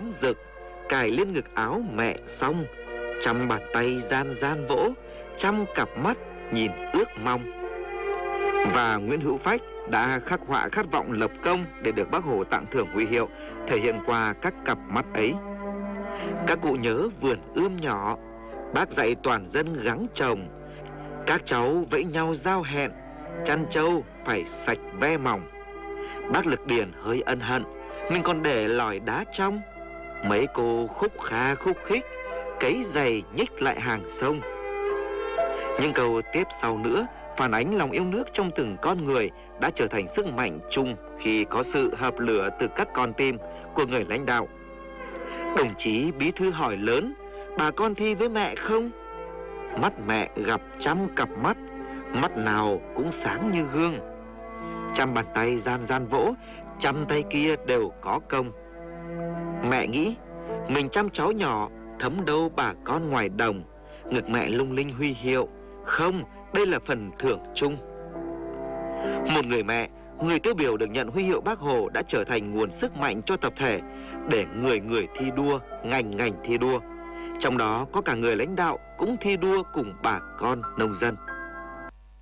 sáng rực, cài lên ngực áo mẹ xong, trăm bàn tay gian gian vỗ, trăm cặp mắt nhìn ước mong. Và Nguyễn Hữu Phách đã khắc họa khát vọng lập công để được Bác Hồ tặng thưởng huy hiệu, thể hiện qua các cặp mắt ấy. Các cụ nhớ vườn ươm nhỏ, Bác dạy toàn dân gắng trồng, các cháu vẫy nhau giao hẹn, chăn trâu phải sạch ve mỏng. Bác Lực Điền hơi ân hận, mình còn để lòi đá trong. Mấy cô khúc kha khúc khích, cấy giày nhích lại hàng sông. Những câu tiếp sau nữa phản ánh lòng yêu nước trong từng con người đã trở thành sức mạnh chung khi có sự hợp lửa từ các con tim của người lãnh đạo. Đồng chí Bí thư hỏi lớn, bà con thi với mẹ không? Mắt mẹ gặp trăm cặp mắt, mắt nào cũng sáng như gương. Trăm bàn tay gian gian vỗ, trăm tay kia đều có công. Mẹ nghĩ, mình chăm cháu nhỏ, thấm đâu bà con ngoài đồng. Ngực mẹ lung linh huy hiệu, không, đây là phần thưởng chung. Một người mẹ, người tiêu biểu được nhận huy hiệu Bác Hồ đã trở thành nguồn sức mạnh cho tập thể, để người người thi đua, ngành ngành thi đua. Trong đó có cả người lãnh đạo cũng thi đua cùng bà con nông dân.